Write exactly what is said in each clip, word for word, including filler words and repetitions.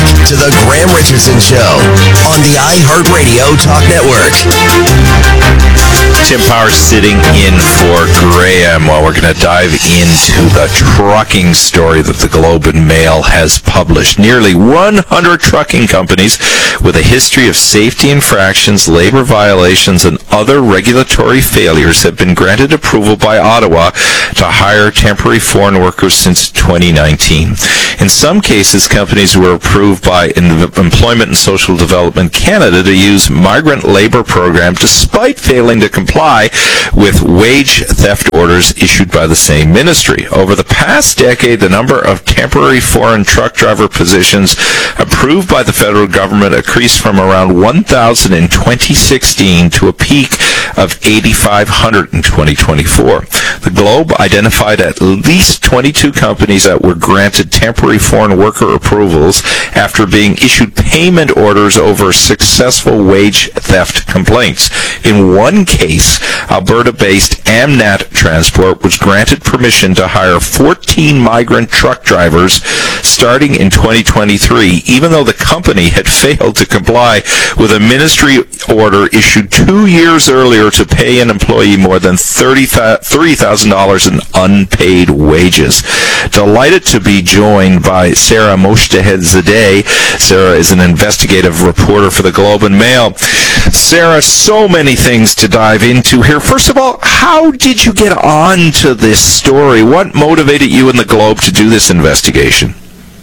to the Graham Richardson Show on the iHeartRadio Talk Network. Tim Powers sitting in for Graham while we're going to dive into the trucking story that the Globe and Mail has published. Nearly one hundred trucking companies with a history of safety infractions, labor violations, and other regulatory failures have been granted approval by Ottawa to hire temporary foreign workers since twenty nineteen. In some cases, companies were approved by Employment and Social Development Canada to use migrant labor program despite failing to comply with wage theft orders issued by the same ministry. Over the past decade, the number of temporary foreign truck driver positions approved by the federal government increased from around one thousand in twenty sixteen to a peak of eighty-five hundred in twenty twenty-four. The Globe identified at least twenty-two companies that were granted temporary foreign worker approvals after being issued payment orders over successful wage theft complaints. In one case, Alberta-based Amnat Transport was granted permission to hire fourteen migrant truck drivers starting in twenty twenty-three, even though the company had failed to comply with a ministry order issued two years earlier to pay an employee more than thirty thousand dollars in unpaid wages. Delighted to be joined by Sarah Moshtehed-Zadeh. Sarah is an investigative reporter for the Globe and Mail. Sarah, so many things to dive into here. First of all, how did you get on to this story? What motivated you and the Globe to do this investigation?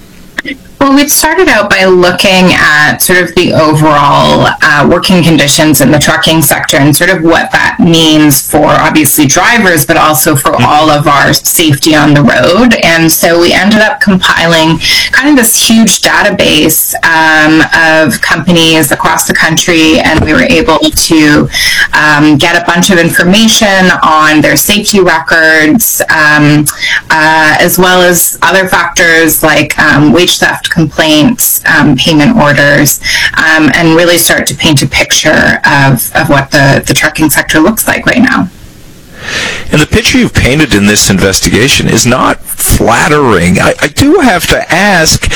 Well, we started out by looking at sort of the overall uh, working conditions in the trucking sector and sort of what that means for obviously drivers, but also for all of our safety on the road. And so we ended up compiling kind of this huge database um, of companies across the country, and we were able to um, get a bunch of information on their safety records, um, uh, as well as other factors like um, wage theft complaints, um, payment orders, um, and really start to paint a picture of, of what the, the trucking sector looks like right now. And the picture you've painted in this investigation is not flattering. I, I do have to ask,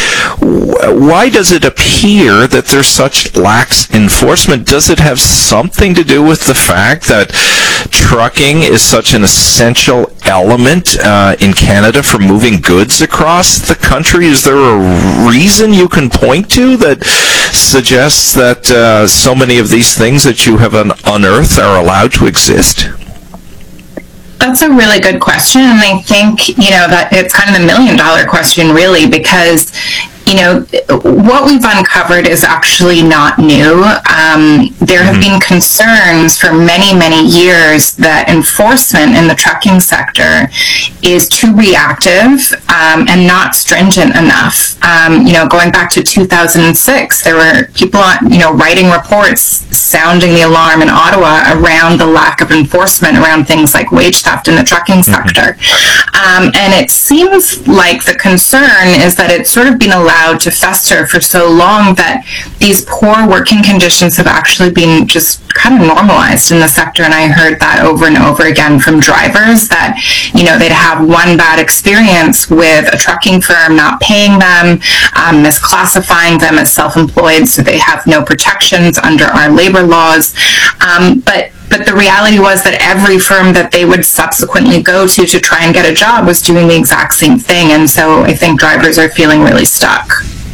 why does it appear that there's such lax enforcement? Does it have something to do with the fact that trucking is such an essential element uh, in Canada for moving goods across the country? Is there a reason you can point to that suggests that uh, so many of these things that you have un- unearthed are allowed to exist? That's a really good question, and I think, you know, that it's kind of the million dollar question, really, because, you know, what we've uncovered is actually not new. Um, there have been concerns for many, many years that enforcement in the trucking sector is too reactive um, and not stringent enough. Um, you know, going back to two thousand six, there were people, you know, writing reports sounding the alarm in Ottawa around the lack of enforcement around things like wage theft in the trucking sector. Um, and it seems like the concern is that it's sort of been allowed to fester for so long that these poor working conditions have actually been just kind of normalized in the sector. And I heard that over and over again from drivers that, you know, they'd have one bad experience with a trucking firm not paying them, um, misclassifying them as self-employed, so they have no protections under our labor laws. Um, but But the reality was that every firm that they would subsequently go to to try and get a job was doing the exact same thing. And so I think drivers are feeling really stuck.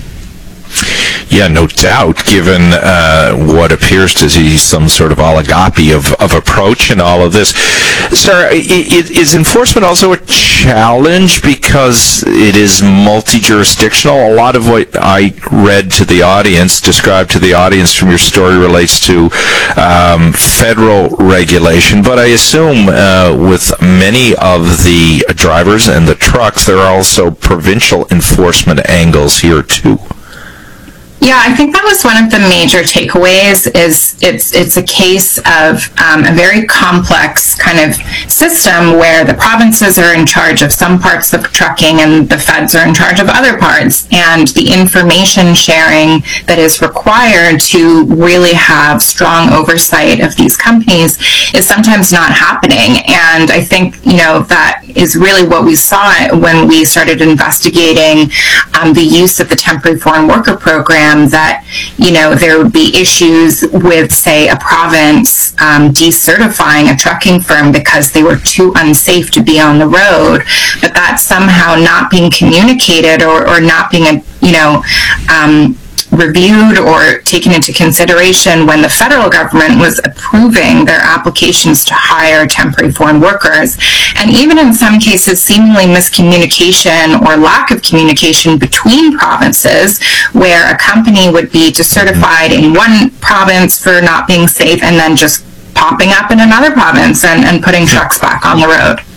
Yeah, no doubt, given uh, what appears to be some sort of oligopoly of, of approach in all of this. Sarah, is enforcement also a challenge because it is multi-jurisdictional? A lot of what I read to the audience, described to the audience from your story, relates to um, federal regulation, but I assume uh, with many of the drivers and the trucks, there are also provincial enforcement angles here too. Yeah, I think that was one of the major takeaways. Is it's it's a case of um, a very complex kind of system where the provinces are in charge of some parts of trucking and the feds are in charge of other parts, and the information sharing that is required to really have strong oversight of these companies is sometimes not happening. And I think, you know, that is really what we saw when we started investigating um, the use of the temporary foreign worker program, that, you know, there would be issues with, say, a province um, decertifying a trucking firm because they were too unsafe to be on the road, but that somehow not being communicated or, or not being, a, you know, um, reviewed or taken into consideration when the federal government was approving their applications to hire temporary foreign workers. And even in some cases, seemingly miscommunication or lack of communication between provinces, where a company would be decertified in one province for not being safe and then just popping up in another province and, and putting trucks back on the road.